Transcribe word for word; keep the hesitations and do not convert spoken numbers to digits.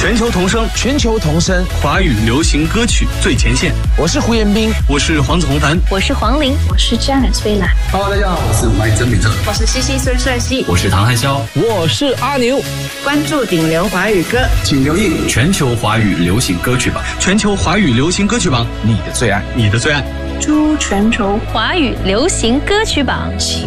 全球同声， 全球同声， 华语流行歌曲最前线。 我是胡彦斌， 我是黄子弘凡， 我是黄龄，我是 Janet 菲兰。 Hello， 大家好，我是麦曾敏特， 我是西西孙帅熙， 我是唐汉霄， 我是阿牛。 关注顶流华语歌， 请留意全球华语流行歌曲榜， 全球华语流行歌曲榜， 你的最爱， 你的最爱。 出全球华语流行歌曲榜。